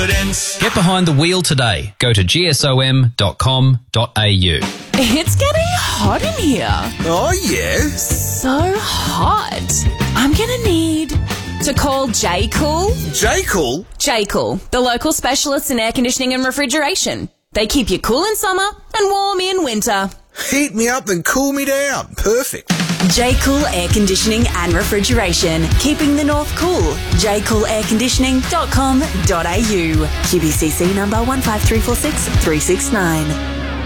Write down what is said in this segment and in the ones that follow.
confidence. Get behind the wheel today. Go to gsom.com.au. It's getting hot in here. Oh, yeah? So hot. I'm going to need to call J-Cool. J-Cool? J-Cool, the local specialists in air conditioning and refrigeration. They keep you cool in summer and warm in winter. Heat me up and cool me down. Perfect. J-Cool Air Conditioning and Refrigeration. Keeping the north cool. jcoolairconditioning.com.au. QBCC number 15346369.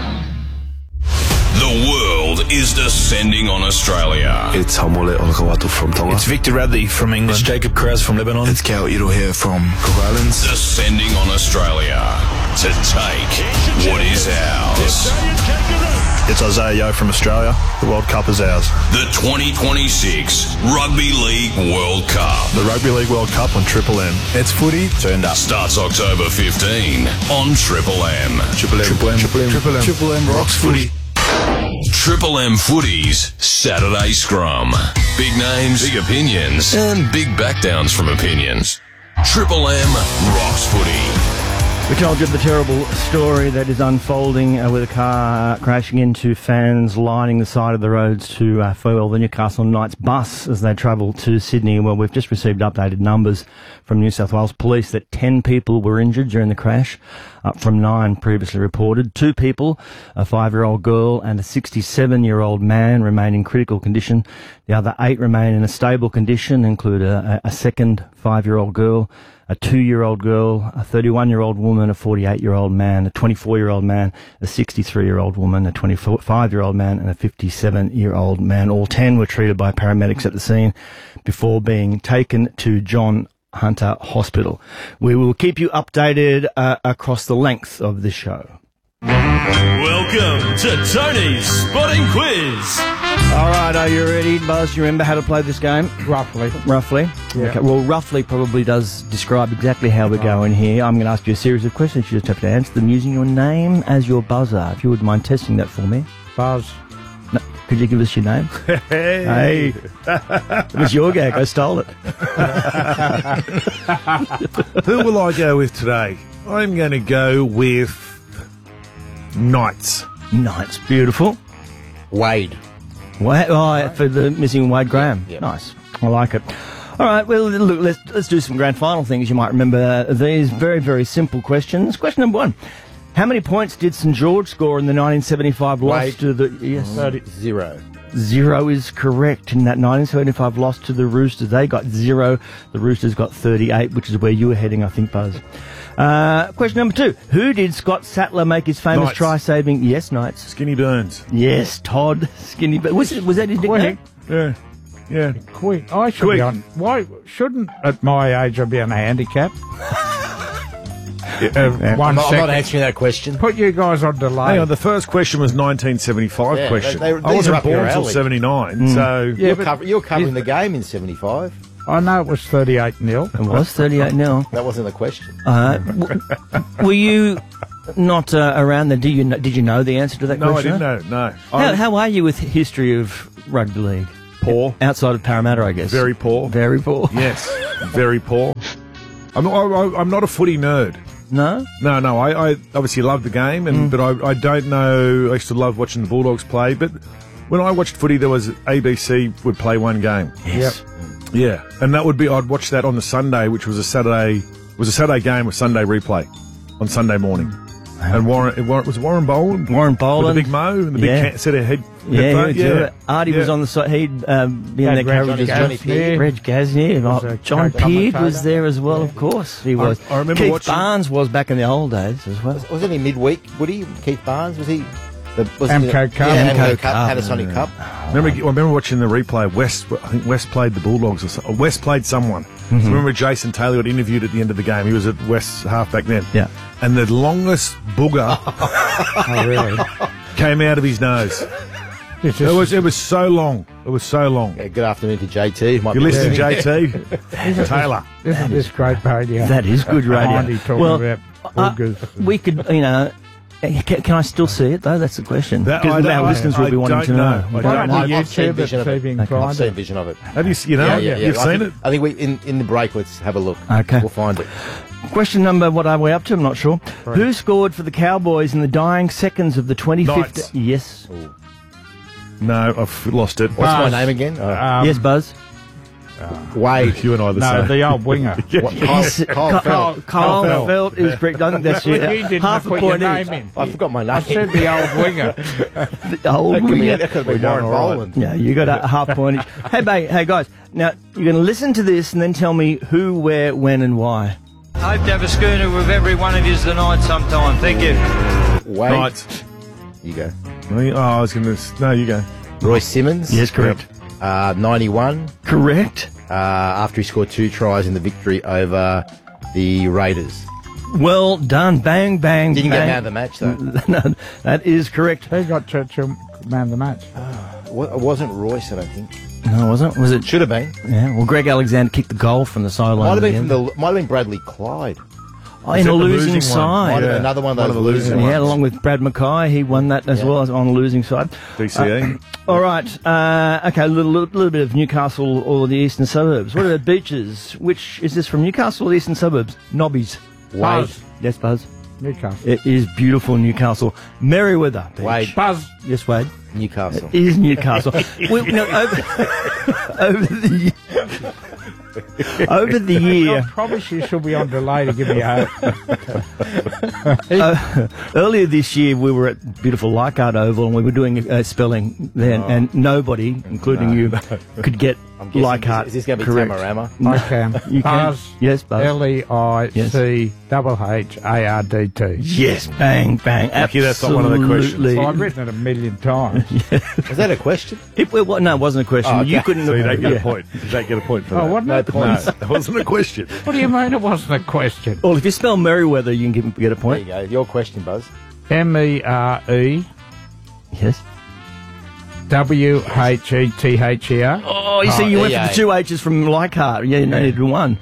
The world is descending on Australia. It's Hamole Olakawatu from Tonga. It's Victor Radley from England. It's Jacob Krause from Lebanon. It's Cal Iro here from Cook Islands. Descending on Australia to take what is ours. It's Isaiah Yeo from Australia. The World Cup is ours. The 2026 Rugby League World Cup. The Rugby League World Cup on Triple M. It's footy turned up. Starts October 15 on Triple M. Triple M rocks footy. Triple M Footy's Saturday Scrum. Big names, big opinions, and big backdowns from opinions. Triple M rocks footy. We told you the terrible story that is unfolding with a car crashing into fans lining the side of the roads to fuel the Newcastle Knights bus as they travel to Sydney. Well, we've just received updated numbers from New South Wales Police that 10 people were injured during the crash, up from 9 previously reported. 2 people, a 5-year-old girl and a 67-year-old man, remain in critical condition. The other 8 remain in a stable condition, include a second 5-year-old girl, a 2-year-old girl, a 31-year-old woman, a 48-year-old man, a 24-year-old man, a 63-year-old woman, a 25-year-old man, and a 57-year-old man. All 10 were treated by paramedics at the scene before being taken to John Hunter Hospital. We will keep you updated across the length of this show. Welcome to Tony's Spotting Quiz. All right, are you ready, Buzz? You remember how to play this game? Roughly. Yeah. Okay. Well, roughly probably does describe exactly how we're going here. I'm going to ask you a series of questions. You just have to answer them using your name as your buzzer. If you wouldn't mind testing that for me. Buzz. No, could you give us your name? Hey. It was your gag. I stole it. Who will I go with today? I'm going to go with Knights. Knights. Beautiful. Wade. For the missing Wade Graham. Yep. Nice. I like it. All right, well, look, let's do some grand final things. You might remember these very, very simple questions. Question number 1. How many points did St George score in the 1975 loss to the... Yes. 0. 0 is correct. In that 1975 loss to the Roosters, they got 0. The Roosters got 38, which is where you were heading, I think, Buzz. Question number 2. Who did Scott Sattler make his famous Knights. try-saving... Yes, Knights. Skinny Burns. Yes, Todd Skinny Burns. Was that his nickname? Yeah. Quick. I should be on... Why shouldn't, at my age, I be on a handicap? I'm not answering that question. Put you guys on delay. Hang on, the first question was 1975 question. I wasn't born until 79, so... Yeah, you're covering the game in 75. I know it was 38-0. It was 38-0. That wasn't the question. Were you not around then? Did you know the answer to that question? No, I didn't know, no. How are you with history of rugby league? Poor. Outside of Parramatta, I guess. Very poor. Very poor. Yes, very poor. I'm not a footy nerd. No? No, I obviously love the game, but I don't know. I used to love watching the Bulldogs play, but when I watched footy, there was ABC would play one game. Yes. Yep. Yeah, and that would be, I'd watch that on the Sunday, which was a Saturday game with Sunday replay on Sunday morning. And was Warren Boland? Warren Boland. With the big mo and the big set of head. Yeah, he would do it. Artie was on the side. He'd be in their carriage as well. Reg Gasnier. John Peard was there as well, of course. He was. I remember Keith Barnes was back in the old days as well. Wasn't he midweek, Woody? Keith Barnes? Was he? Amco Cup. Yeah, Amco Cup. Panasonic Cup. I remember watching the replay of West. I think West played the Bulldogs, or West played someone. So I remember Jason Taylor got interviewed at the end of the game. He was at West's halfback then. Yeah. And the longest booger came out of his nose. It was so long. It was so long. Yeah, good afternoon to JT. You listen to JT? Taylor. Isn't this great radio? That is good radio. Andy talking about boogers. We could, can I still see it, though? That's the question. Because our listeners will be wanting to know. I've seen vision of it. I've seen vision of it. Have you? You've seen it? I think in the break, let's have a look. Okay. We'll find it. Question number, what are we up to? I'm not sure. Who scored for the Cowboys in the dying seconds of the 25th? Knights. Yes. No, I've lost it. What's my name again? Yes, Buzz. Wade. You and I the No, same. the old winger. Kyle Felt is correct. I think that's You it. didn't Half a put point your each. name in. I forgot my name. I said the old winger. The old winger. That could be Warren Boland. Yeah, you got a half point each. Hey guys. Now you're going to listen to this and then tell me who, where, when, and why. Hope to have a schooner with every one of you tonight sometime. Thank you. Wade. Knights. You go. Oh, I was going to... No, you go. Royce Simmons. Yes, correct. 91. Correct. After he scored 2 tries in the victory over the Raiders. Well done. Bang, bang, Didn't bang. get man of the match, though. No, that is correct. Who got Churchill man of the match? It wasn't Royce, I don't think. No, it wasn't. Was it? Should have been. Yeah. Well, Greg Alexander kicked the goal from the sideline. Might have at been the from end. might have been Bradley Clyde. Oh, in a losing one? side. Might have been another one of those losing ones. Yeah, along with Brad Mackay, he won that as well as on the losing side. DCE. All right. Okay, a little bit of Newcastle or the eastern suburbs. What about beaches? Which is this from Newcastle or the eastern suburbs? Nobbies. Wade. Yes, Buzz. Newcastle. It is beautiful Newcastle. Merriweather Beach. Wade. Buzz. Yes, Wade. Newcastle. It is Newcastle. Over the year. I promise you she'll be on delay to give me a Earlier this year, we were at beautiful Leichhardt Oval and we were doing spelling then, and nobody, including you, could get Leichhardt. Is this going to be correct. Tamarama? I can. You can. Buzz. Yes, Buzz. LEICHHARDT. Yes, bang, bang. Lucky that's not one of the questions. Absolutely. Well, I've written it a million times. Is that a question? No, it wasn't a question. Oh, okay. You couldn't So you don't get yeah. a point. You don't get a point for Oh, that. wasn't it? No, that wasn't a question. What do you mean it wasn't a question? Well, if you spell Merriweather, you can get a There point. you go. Your question, Buzz. MEREWHETHER. Yes. Oh, you see, you went for the 2 H's from Leichhardt. Yeah, you needed one.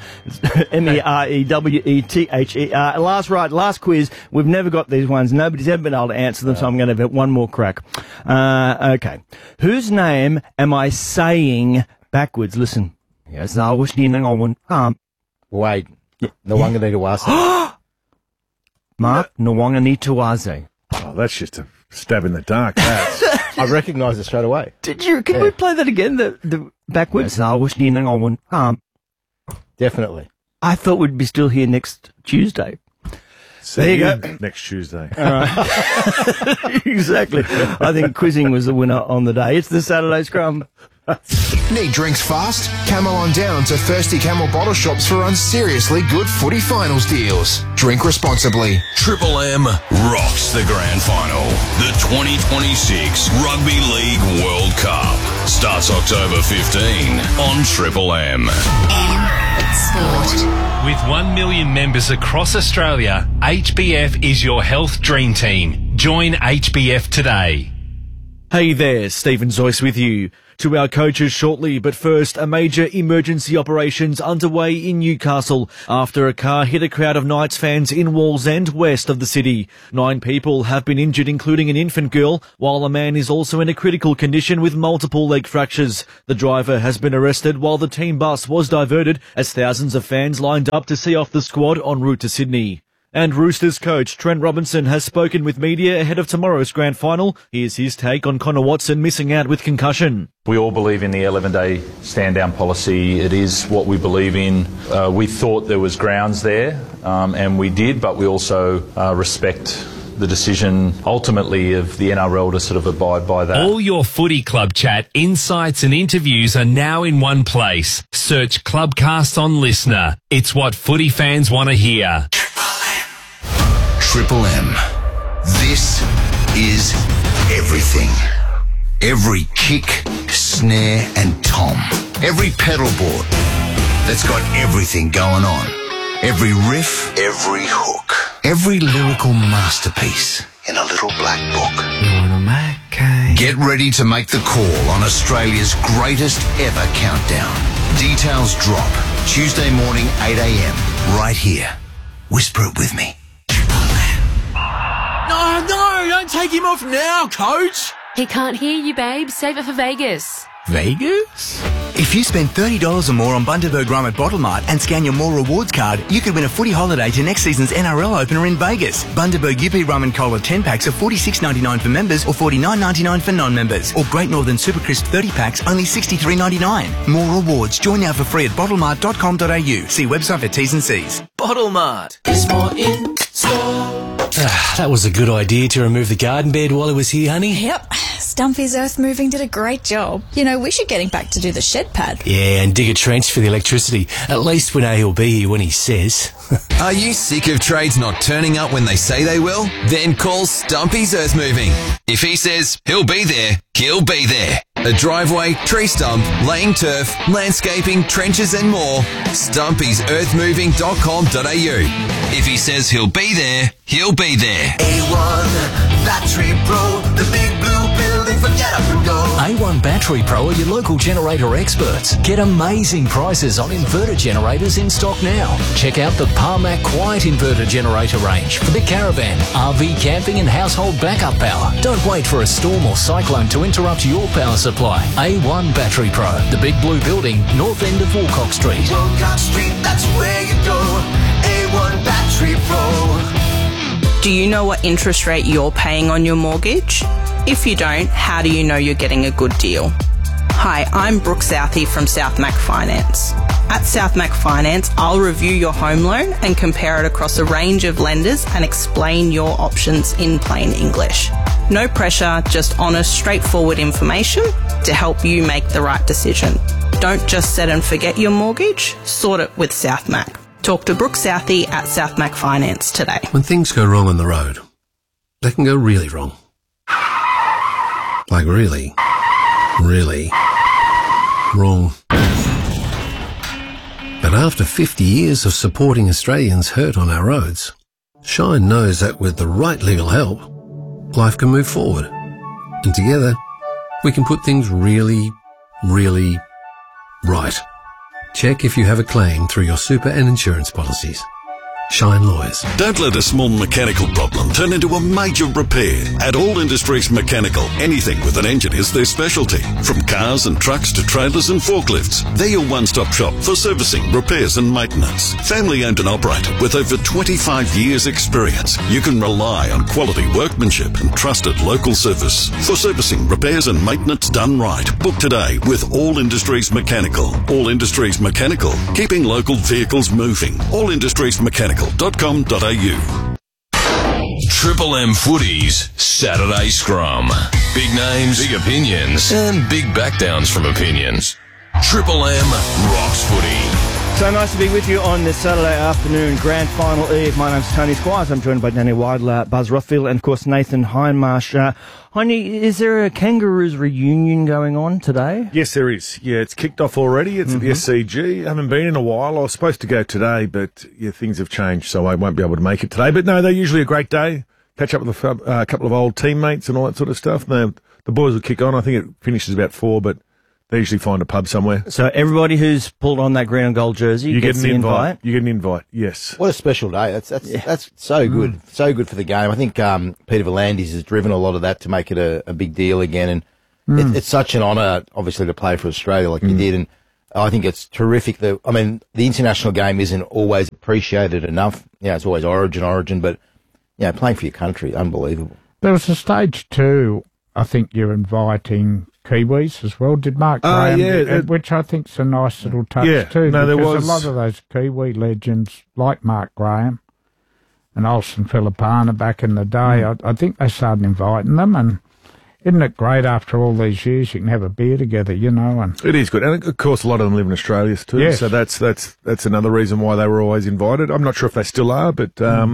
MEREWETHER. Last quiz. We've never got these ones. Nobody's ever been able to answer them, so I'm going to have one more crack. Okay. Whose name am I saying backwards? Listen. Yes, I was Wade. Nawangani Mark Nawangani-Tuaze. Oh, that's just a stab in the dark. That. I recognise it straight away. Did you? Can we play that again? The backwards. Definitely. I thought we'd be still here next Tuesday. There you go. Next Tuesday. Exactly. I think quizzing was the winner on the day. It's the Saturday Scrum. Need drinks fast? Camel on down to Thirsty Camel bottle shops for seriously good footy finals deals. Drink responsibly. Triple M rocks the grand final. The 2026 Rugby League World Cup starts October 15 on Triple M. Sport. With 1 million members across Australia, HBF is your health dream team. Join HBF today. Hey there, Stephen Zoyce with you. To our coaches shortly, but first, a major emergency operations underway in Newcastle after a car hit a crowd of Knights fans in Wallsend, west of the city. 9 people have been injured, including an infant girl, while a man is also in a critical condition with multiple leg fractures. The driver has been arrested while the team bus was diverted as thousands of fans lined up to see off the squad en route to Sydney. And Roosters coach Trent Robinson has spoken with media ahead of tomorrow's grand final. Here's his take on Connor Watson missing out with concussion. We all believe in the 11-day stand-down policy. It is what we believe in. We thought there was grounds there, and we did, but we also respect the decision ultimately of the NRL to sort of abide by that. All your footy club chat, insights and interviews are now in one place. Search Clubcast on Listener. It's what footy fans want to hear. Triple M. This is everything. Every kick, snare and tom. Every pedal board that's got everything going on. Every riff, every hook. Every lyrical masterpiece in a little black book. Get ready to make the call on Australia's greatest ever countdown. Details drop Tuesday morning 8 a.m. right here. Whisper it with me. No, don't take him off now, coach. He can't hear you, babe. Save it for Vegas. Vegas? If you spend $30 or more on Bundaberg Rum at Bottle Mart and scan your More Rewards card, you could win a footy holiday to next season's NRL opener in Vegas. Bundaberg UP Rum and Cola 10 packs are $46.99 for members or $49.99 for non-members. Or Great Northern Super Crisp 30 packs only $63.99. More rewards. Join now for free at bottlemart.com.au. See website for T's and C's. Bottle Mart. There's more in store. That was a good idea to remove the garden bed while he was here, honey. Yep. Stumpy's Earth Moving did a great job. You know, we should get him back to do the shed pad. Yeah, and dig a trench for the electricity. At least we know he'll be here when he says. Are you sick of trades not turning up when they say they will? Then call Stumpy's Earth Moving. If he says he'll be there, he'll be there. A driveway, tree stump, laying turf, landscaping, trenches and more. Stumpy'sEarthMoving.com.au. If he says he'll be there, he'll be there. A1 Battery Pro, the big blue building for get up and go. A1 Battery Pro are your local generator experts. Get amazing prices on inverter generators in stock now. Check out the Parmac Quiet Inverter Generator range for the caravan, RV camping and household backup power. Don't wait for a storm or cyclone to interrupt your power supply. A1 Battery Pro, the big blue building, north end of Walcock Street. Walcock Street, that's where you go. A1 Battery Pro. Do you know what interest rate you're paying on your mortgage? If you don't, how do you know you're getting a good deal? Hi, I'm Brooke Southey from South Mac Finance. At South Mac Finance, I'll review your home loan and compare it across a range of lenders and explain your options in plain English. No pressure, just honest, straightforward information to help you make the right decision. Don't just set and forget your mortgage, sort it with South Mac. Talk to Brooke Southey at South Mac Finance today. When things go wrong on the road, they can go really wrong. Like really, really wrong. But after 50 years of supporting Australians hurt on our roads, Shine knows that with the right legal help, life can move forward. And together, we can put things really, really right. Check if you have a claim through your super and insurance policies. Shine Lawyers. Don't let a small mechanical problem turn into a major repair. At All Industries Mechanical, anything with an engine is their specialty. From cars and trucks to trailers and forklifts, they're your one-stop shop for servicing, repairs and maintenance. Family owned and operated with over 25 years experience, you can rely on quality workmanship and trusted local service. For servicing, repairs and maintenance done right, book today with All Industries Mechanical. All Industries Mechanical, keeping local vehicles moving. allindustriesmechanical.com.au. Triple M Footy's Saturday Scrum. Big names, big opinions, and big backdowns from opinions. Triple M rocks footy. So nice to be with you on this Saturday afternoon, grand final eve. My name's Tony Squires. I'm joined by Danny Weidler, Buzz Rothfield, and of course Nathan Hindmarsh. Heine, is there a Kangaroos reunion going on today? Yes, there is. Yeah, it's kicked off already. It's at the SCG. I haven't been in a while. I was supposed to go today, but yeah, things have changed, so I won't be able to make it today. But no, they're usually a great day. Catch up with a couple of old teammates and all that sort of stuff. The boys will kick on. I think it finishes about 4, but they usually find a pub somewhere. So everybody who's pulled on that green and gold jersey gets an invite. You get an invite, yes. What a special day. That's so good. So good for the game. I think Peter V'landys has driven a lot of that to make it a big deal again. And it's such an honour, obviously, to play for Australia like you did. And I think it's terrific that, I mean, the international game isn't always appreciated enough. You know, it's always origin, but, you know, playing for your country, unbelievable. There was a stage 2, I think you're inviting Kiwis as well. Did Mark Graham, which I think's a nice little touch too. No, because a lot of those Kiwi legends, like Mark Graham and Olsen Filipana back in the day, I think they started inviting them. And isn't it great after all these years you can have a beer together, you know? And it is good. And of course a lot of them live in Australia too. Yes. So that's another reason why they were always invited. I'm not sure if they still are, but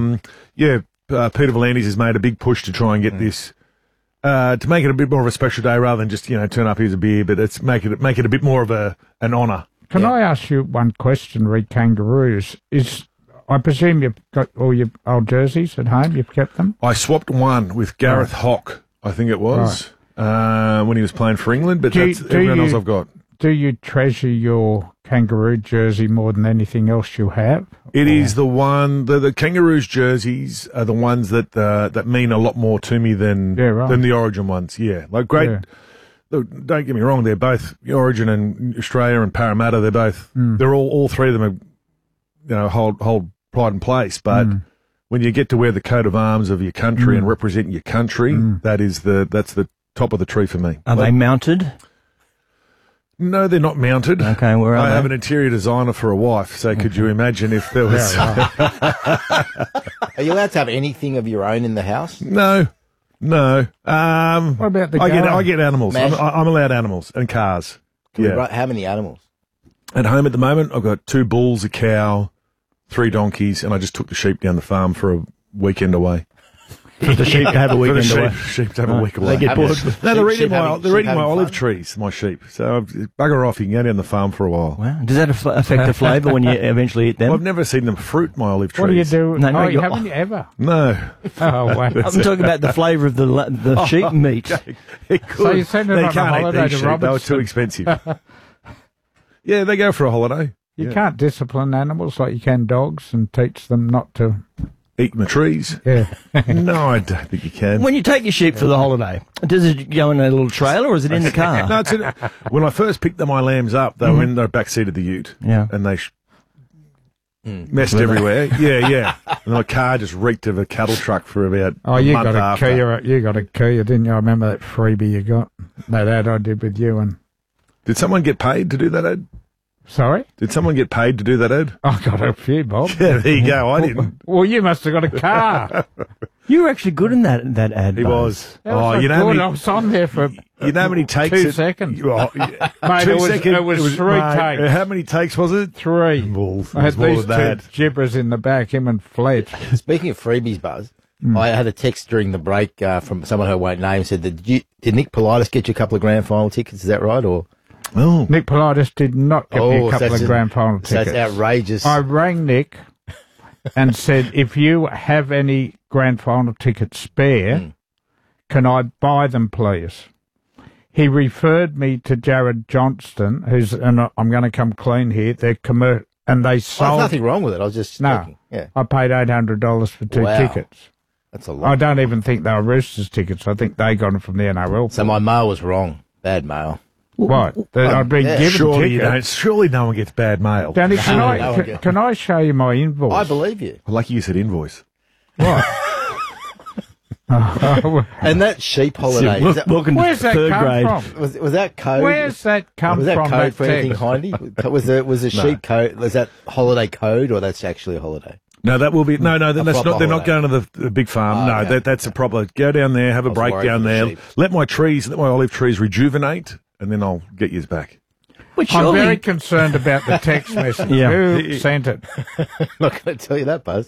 Peter V'landys has made a big push to try and get this to make it a bit more of a special day rather than just, you know, turn up, here's a beer, but it's make it a bit more of an honour. Can I ask you one question, re Kangaroos? I presume you've got all your old jerseys at home, you've kept them? I swapped one with Gareth Hock, I think it was, when he was playing for England, but that's everyone else I've got. Do you treasure your Kangaroo jersey more than anything else you have? It is the one, the Kangaroos jerseys are the ones that mean a lot more to me than the Origin ones. Yeah, like great. Yeah. look, don't get me wrong, they're both Origin and Australia and Parramatta. They're both, they're all three of them are, hold pride and place. But when you get to wear the coat of arms of your country and represent your country, that's the top of the tree for me. Are they mounted? No, they're not mounted. Okay, where are I they? have an interior designer for a wife, so could you imagine if there was... Are you allowed to have anything of your own in the house? No. What about the I get animals. I'm allowed animals and cars. How many animals? At home at the moment, I've got 2 bulls, a cow, 3 donkeys, and I just took the sheep down the farm for a weekend away. For the sheep to have a weekend away. Sheep to have a week away. They get bored. No, they're eating my olive trees, my sheep. So bugger off, you can go down the farm for a while. Wow. Does that affect the flavour when you eventually eat them? Well, I've never seen them fruit my olive trees. What do you do? No, haven't you ever? No. Oh, wow. I'm talking about the flavour of the sheep meat. So you send them on a holiday to Robertson? They were too expensive. Yeah, they go for a holiday. You can't discipline animals like you can dogs and teach them not to... Eat my trees? Yeah. No, I don't think you can. When you take your sheep for the holiday, does it go in a little trailer or is it in the car? No, when I first picked my lambs up, they were in the back seat of the ute. Yeah. And they messed everywhere. Yeah. And my car just reeked of a cattle truck for about a month after. You got a Kia, didn't you? I remember that freebie you got. That ad I did with you. And did someone get paid to do that ad? Sorry? Did someone get paid to do that ad? I got a few, Bob. Yeah, there you go. I didn't. Well, you must have got a car. You were actually good in that ad. He was. You know, I was on there for you know how many takes? 2 seconds. Oh, Mate, it was 3 takes. How many takes was it? 3. Well, I had these 2 gibbers in the back, him and Fletch. Speaking of freebies, Buzz, I had a text during the break from someone who I won't name, said that did Nick Politis get you a couple of grand final tickets? Is that right? Or Nick Politis did not give me a couple of grand final tickets. That's outrageous. I rang Nick and said, if you have any grand final tickets spare, can I buy them, please? He referred me to Jared Johnston, and I'm going to come clean here. They're commercial, and they sold. There's nothing wrong with it. I was just checking. Yeah. I paid $800 for 2 tickets. That's a lot. I don't even think they were Roosters tickets. I think they got them from the NRL. So my mail was wrong. Bad mail. What? I've been given tickets. Surely no one gets bad mail. Danny, can I show you my invoice? I believe you. I like you said invoice. What? And that sheep holiday. Where's that come from? Was that code? Where's that come from? Was that code for text? anything, Hindy? Was the sheep code? Was that holiday code, or that's actually a holiday? No, that will be no. That's not. They're not going to the big farm. No, okay. That's a proper. Go down there, have a break down there. Let my olive trees rejuvenate, and then I'll get yours back. I'm very concerned about the text message. Who sent it? I'm not going to tell you that, Buzz.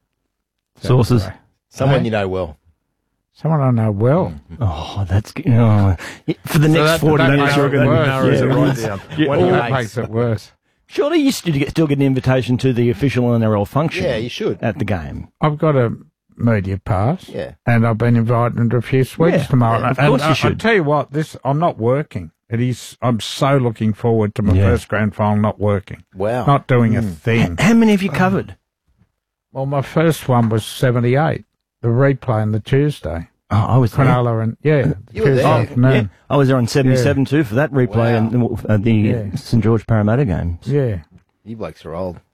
Sources. Someone you know well. Someone I know well. Oh, that's good. Oh. For the next 40 minutes, you're going to narrow it right down. That makes it worse. Surely you still get an invitation to the official NRL function. Yeah, you should. At the game. I've got a media pass. Yeah. And I've been invited to a few suites tomorrow. Yeah, of course you should. I'll tell you what, I'm not working. I'm so looking forward to my first grand final not working. Wow. Not doing a thing. How many have you covered? Well, my first one was 78. The replay on the Tuesday. Oh, I was there. Cronulla and Tuesday afternoon. Yeah. I was there on 77 too for that replay and the St George Parramatta games. Yeah. You blokes are old.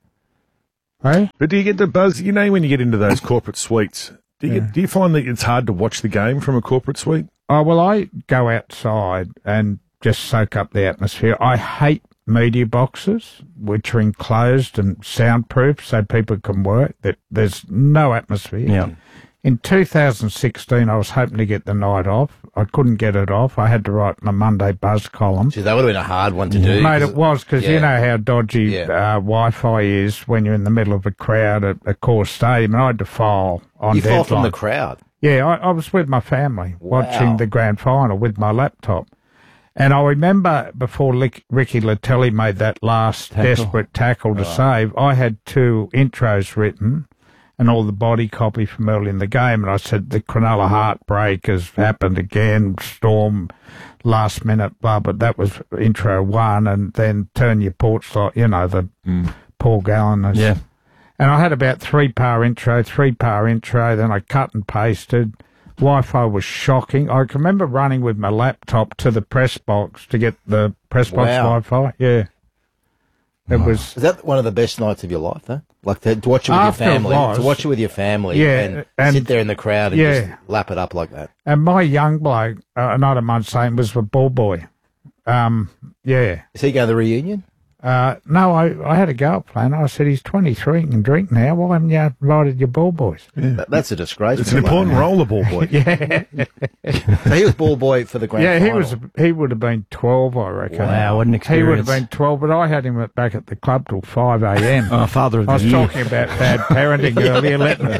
Hey? But do you get the buzz? You know, when you get into those corporate suites, do you find that it's hard to watch the game from a corporate suite? Oh, well, I go outside and just soak up the atmosphere. I hate media boxes, which are enclosed and soundproof so people can work. There's no atmosphere. Yeah. In 2016, I was hoping to get the night off. I couldn't get it off. I had to write my Monday Buzz column. Gee, that would have been a hard one to do. Mate, it was, because you know how dodgy Wi-Fi is when you're in the middle of a crowd at a core stadium, and I had to file on deadline. You filed from the crowd? Yeah, I was with my family watching the grand final with my laptop. And I remember before Ricky Latelli made that last desperate tackle to save, I had 2 intros written and all the body copy from early in the game. And I said, the Cronulla heartbreak has happened again, Storm, last minute, blah, but that was intro 1. And then turn your porch light, the Paul Gallen. Yeah. And I had about 3-part intro, then I cut and pasted, Wi-Fi was shocking. I can remember running with my laptop to the press box to get the press box Wi-Fi. Yeah. Is that one of the best nights of your life, though? Like to watch it with your family? To watch it with your family and sit there in the crowd and just lap it up like that. And my young bloke, another month saying, was the ball boy. Yeah. Is he going to the reunion? No, I had a go at playing. I said, he's 23 and can drink now. Why haven't you invited your ball boys? Yeah. That's a disgrace. It's an important role, the ball boy. Yeah. So he was ball boy for the grand final. He would have been 12, I reckon. Wow, what an experience. He would have been 12, but I had him back at the club till 5 a.m. Oh, father of the year. I was talking about bad parenting earlier.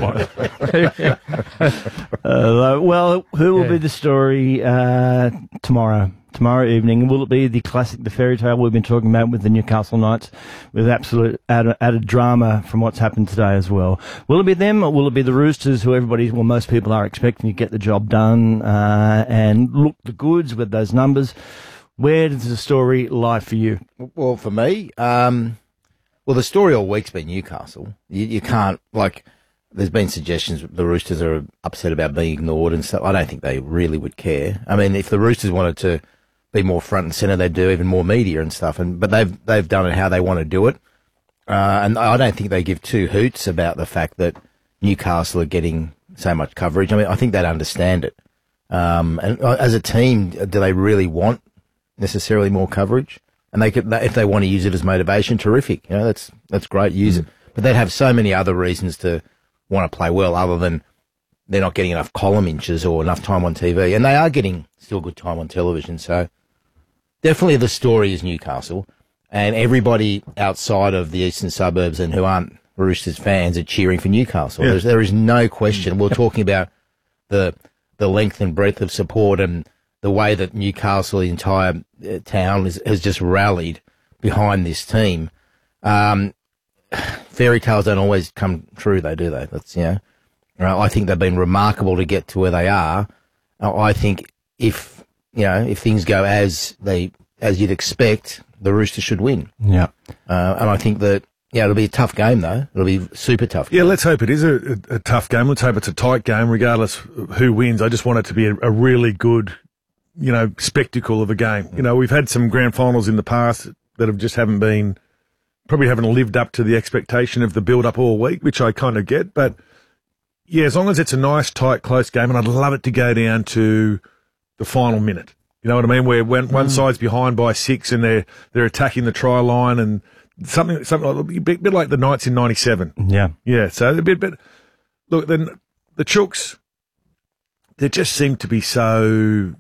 Well, who will be the story tomorrow? Tomorrow evening, will it be the classic, the fairy tale we've been talking about with the Newcastle Knights, with absolute added drama from what's happened today as well? Will it be them, or will it be the Roosters, who most people are expecting to get the job done and look the goods with those numbers? Where does the story lie for you? Well, for me, the story all week's been Newcastle. You can't, there's been suggestions the Roosters are upset about being ignored and stuff. I don't think they really would care. I mean, if the Roosters wanted to be more front and centre, they'd do even more media and stuff. But they've done it how they want to do it, and I don't think they give two hoots about the fact that Newcastle are getting so much coverage. I mean, I think they'd understand it. And as a team, do they really want necessarily more coverage? And if they want to use it as motivation, terrific. That's great. Use it. But they'd have so many other reasons to want to play well, other than they're not getting enough column inches or enough time on TV, and they are getting still good time on television. So definitely the story is Newcastle, and everybody outside of the eastern suburbs and who aren't Roosters fans are cheering for Newcastle. Yeah. There is no question. We're talking about the length and breadth of support and the way that Newcastle, the entire town, has just rallied behind this team. Fairy tales don't always come true, though, do they? That's I think they've been remarkable to get to where they are. I think if things go as you'd expect, the Roosters should win. Yeah. And I think that it'll be a tough game, though. It'll be a super tough game. Yeah, let's hope it is a tough game. Let's hope it's a tight game, regardless who wins. I just want it to be a really good, spectacle of a game. We've had some grand finals in the past that probably haven't lived up to the expectation of the build-up all week, which I kind of get. But, yeah, as long as it's a nice, tight, close game, and I'd love it to go down to the final minute. You know what I mean? Where when one side's behind by 6 and they're attacking the try line and something like, a bit like the Knights in 97. Yeah. Yeah, so a bit. Look, then the Chooks, they just seem to be so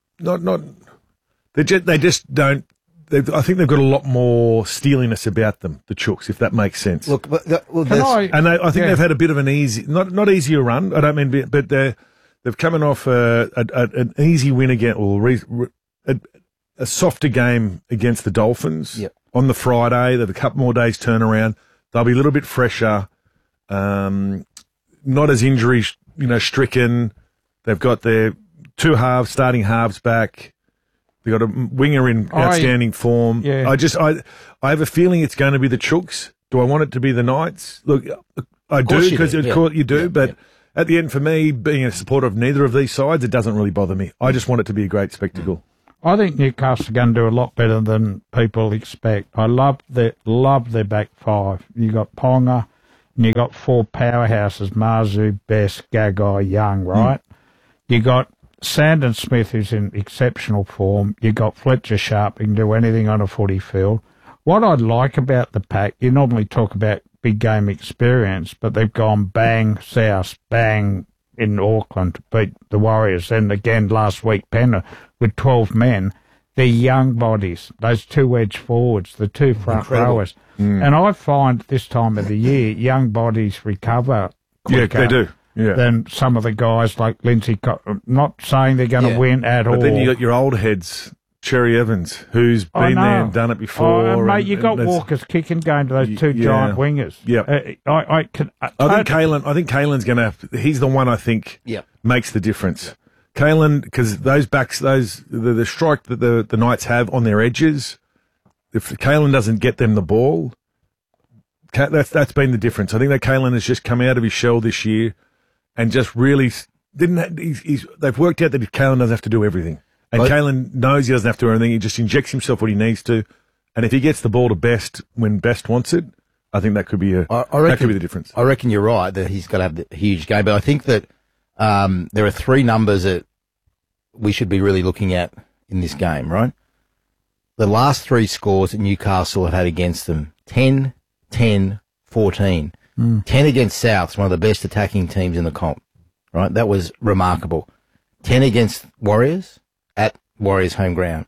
they just don't. I think they've got a lot more steeliness about them, the Chooks, if that makes sense. Look, I think they've had a bit of an easy, not easier run. I don't mean, but they've coming off an easy win again, or a softer game against the Dolphins on the Friday. They've a couple more days turnaround. They'll be a little bit fresher, not as injury stricken. They've got their starting halves back. They've got a winger in outstanding form. Yeah. I have a feeling it's going to be the Chooks. Do I want it to be the Knights? Look, I do, because you do, but at the end, for me, being a supporter of neither of these sides, it doesn't really bother me. I just want it to be a great spectacle. I think Newcastle are going to do a lot better than people expect. I love their back five. You got Ponga, and you got 4 powerhouses: Marzu, Best, Gagai, Young. Right? You got Sandon Smith, who's in exceptional form. You got Fletcher Sharp, who can do anything on a footy field. What I like about the pack, you normally talk about big game experience, but they've gone bang south, bang in Auckland to beat the Warriors, and again last week Penrith with 12 men. They're young bodies, those 2 edge forwards, the 2 front rowers. And I find this time of the year, young bodies recover quicker. Yeah, they do. Yeah. Than some of the guys like Lindsay. Not saying they're going to win at all. But then you got your old heads, Cherry Evans, who's been there and done it before. Mate, you got Walker's kicking going to those 2 giant wingers. Yeah, I think Kalen's going to. He's the one I think makes the difference. Kalen, because those backs, the strike that the Knights have on their edges, if Kalen doesn't get them the ball, that's been the difference. I think that Kalen has just come out of his shell this year and just really they've worked out that Kalen doesn't have to do everything. And Kalen knows he doesn't have to do anything. He just injects himself what he needs to. And if he gets the ball to Best when Best wants it, I think that could be that could be the difference. I reckon you're right that he's got to have the huge game. But I think that there are three numbers that we should be really looking at in this game, right? The last three scores that Newcastle have had against them, 10, 10, 14. 10 against Souths, one of the best attacking teams in the comp, right? That was remarkable. 10 against Warriors at Warriors home ground.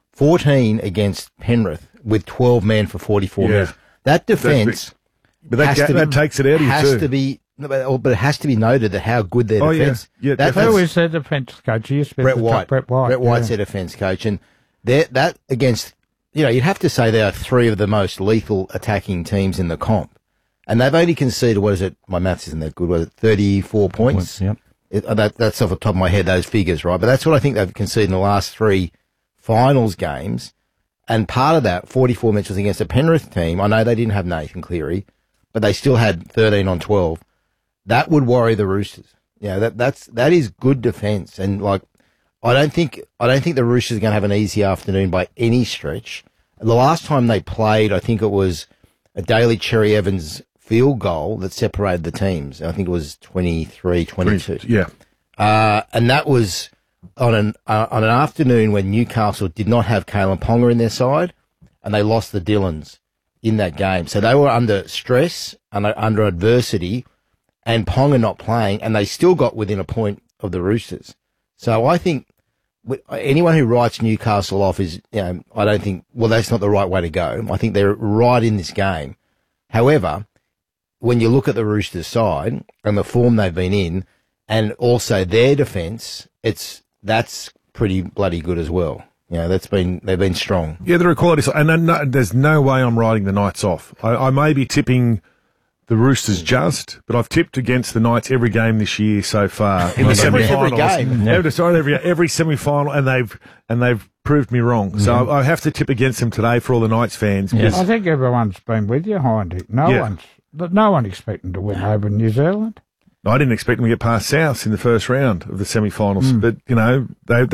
14 against Penrith with 12 men for 44 minutes. That defence, but that takes it out of you has too. to be, but it has to be noted that how good their defence. Who is their defence coach? Brett White. Brett White's their defence coach, and that against, you'd have to say they are three of the most lethal attacking teams in the comp, and they've only conceded, what is it? My maths isn't that good. Was it 34 points? Yep. That's off the top of my head, those figures, right? But that's what I think they've conceded in the last three finals games. And part of that, 44 minutes was against a Penrith team. I know they didn't have Nathan Cleary, but they still had 13 on 12. That would worry the Roosters. That is good defence. And I don't think the Roosters are going to have an easy afternoon by any stretch. The last time they played, I think it was a Daly Cherry Evans field goal that separated the teams. I think it was 23-22. Yeah. And that was on an afternoon when Newcastle did not have Kalen Ponga in their side, and they lost the Dillons in that game. So they were under stress and under adversity, and Ponga not playing, and they still got within a point of the Roosters. So I think anyone who writes Newcastle off is, I don't think, that's not the right way to go. I think they're right in this game. However, when you look at the Roosters side and the form they've been in, and also their defence, that's pretty bloody good as well. They've been strong. Yeah, they're a quality side, and there's no way I'm writing the Knights off. I may be tipping the Roosters but I've tipped against the Knights every game this year so far in the semi-finals. Every game, they've decided every semi-final, and they've proved me wrong. So I have to tip against them today for all the Knights fans. Yes. I think everyone's been with you, Hindy. No one expecting to win over New Zealand. I didn't expect them to get past Souths in the first round of the semi-finals, but they won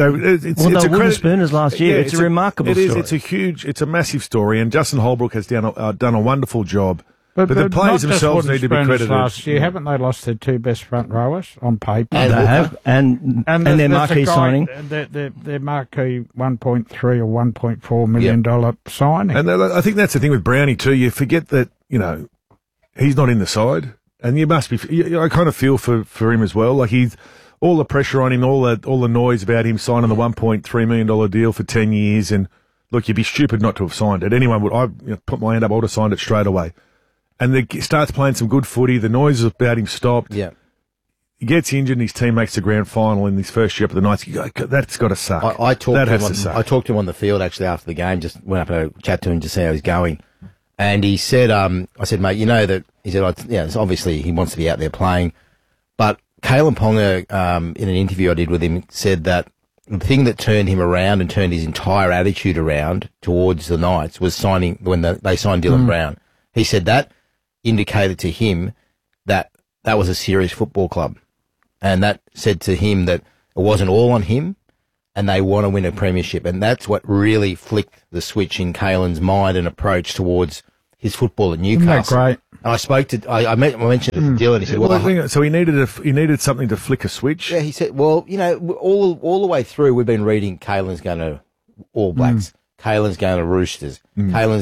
the Spooners last year. It's a remarkable story. It's a massive story, and Justin Holbrook has done a wonderful job. But the players themselves need to be credited. Last year, haven't they lost their two best front rowers on paper? And they have, and their marquee signing, their marquee $1.3 or $1.4 million signing. And I think that's the thing with Brownie too. You forget that he's not in the side. And you must be. I kind of feel for him as well. Like he's all the pressure on him, all the noise about him signing the $1.3 million deal for 10 years. And look, you'd be stupid not to have signed it. Anyone would. I put my hand up. I would have signed it straight away. And he starts playing some good footy. The noise about him stopped. Yeah. He gets injured, and his team makes the grand final in his first year up at the Knights. That's got to suck. I talked to him on the field actually after the game. Just went up and chat to him to see how he's going. And he said, I said, mate, that, he said, obviously he wants to be out there playing. But Kalen Ponga, in an interview I did with him, said that the thing that turned him around and turned his entire attitude around towards the Knights was signing, when they signed Dylan Brown. He said that indicated to him that was a serious football club. And that said to him that it wasn't all on him, and they want to win a premiership. And that's what really flicked the switch in Kalen's mind and approach towards his football at Newcastle. Isn't that great? And I spoke to, I mentioned it to Dylan. He said, so he needed something to flick a switch. Yeah, he said, all the way through, we've been reading Kalen's going to All Blacks, Kalen's going to Roosters, Kalen's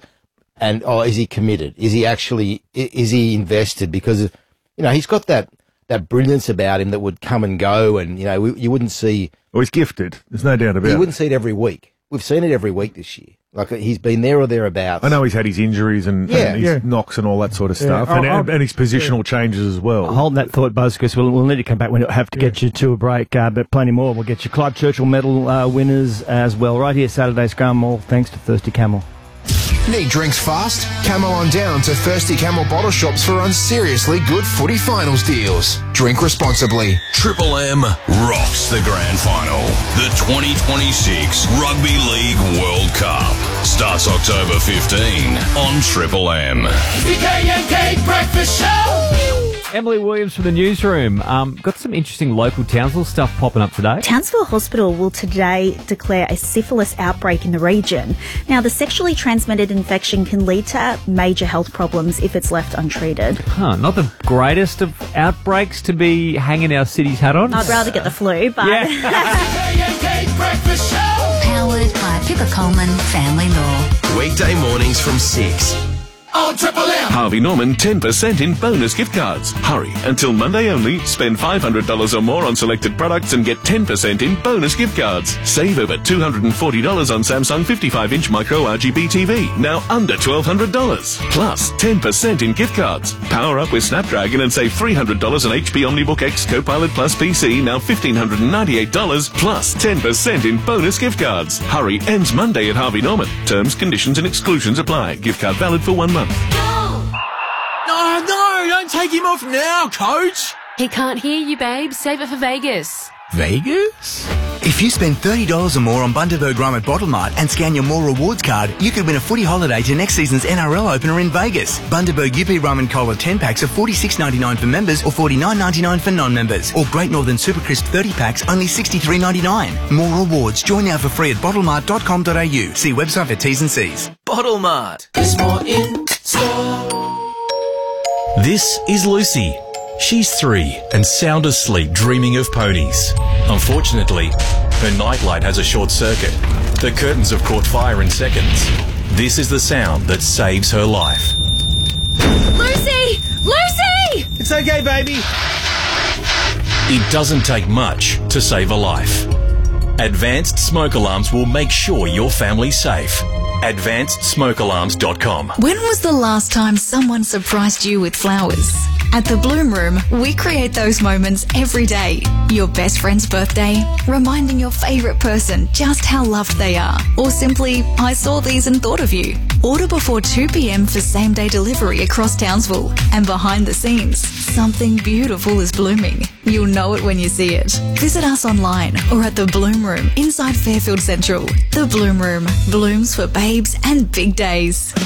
is he committed? Is he invested? Because he's got that brilliance about him that would come and go, and you wouldn't see. Well, he's gifted. There's no doubt about it. You wouldn't see it every week. We've seen it every week this year. Like he's been there or thereabouts. I know he's had his injuries and his knocks and all that sort of stuff, and his positional changes as well. Hold that thought, Buzz, because we'll need to come back. We'll have to get you to a break, but plenty more. We'll get you Clive Churchill medal winners as well. Right here, Saturday Scrum, all thanks to Thirsty Camel. Need drinks fast? Camel on down to Thirsty Camel bottle shops for seriously good footy finals deals. Drink responsibly. Triple M rocks the grand final. The 2026 Rugby League World Cup starts October 15 on Triple M. The K&K Breakfast Show. Emily Williams from the newsroom. Got some interesting local Townsville stuff popping up today. Townsville Hospital will today declare a syphilis outbreak in the region. Now, the sexually transmitted infection can lead to major health problems if it's left untreated. Not the greatest of outbreaks to be hanging our city's hat on. I'd rather get the flu, but... Breakfast Show. Powered by Pippa Coleman Family Law. Weekday mornings from 6. On Triple M. Harvey Norman 10% in bonus gift cards. Hurry, until Monday only. Spend $500 or more on selected products and get 10% in bonus gift cards. Save over $240 on Samsung 55-inch micro RGB TV, now under $1,200. Plus 10% in gift cards. Power up with Snapdragon and save $300 on HP OmniBook X Copilot Plus PC, now $1,598. Plus 10% in bonus gift cards. Hurry, ends Monday at Harvey Norman. Terms, conditions and exclusions apply. Gift card valid for 1 month. No, don't take him off now, Coach. He can't hear you, babe. Save it for Vegas. Vegas? If you spend $30 or more on Bundaberg Rum at Bottlemart and scan your More Rewards card, you could win a footy holiday to next season's NRL opener in Vegas. Bundaberg UP Rum and Cola 10 packs are $46.99 for members or $49.99 for non-members. Or Great Northern Super Crisp 30 packs, only $63.99. More rewards. Join now for free at bottlemart.com.au. See website for T's and C's. Bottlemart. There's more in store. This is Lucy. She's 3 and sound asleep dreaming of ponies. Unfortunately, her nightlight has a short circuit. The curtains have caught fire in seconds. This is the sound that saves her life. Lucy! Lucy! It's okay, baby. It doesn't take much to save a life. Advanced Smoke Alarms will make sure your family's safe. AdvancedSmokeAlarms.com. When was the last time someone surprised you with flowers? At the Bloom Room, we create those moments every day. Your best friend's birthday, reminding your favourite person just how loved they are, or simply, I saw these and thought of you. Order before 2 p.m. for same-day delivery across Townsville. And behind the scenes, something beautiful is blooming. You'll know it when you see it. Visit us online or at the Bloom Room inside Fairfield Central. The Bloom Room blooms for babes and big days.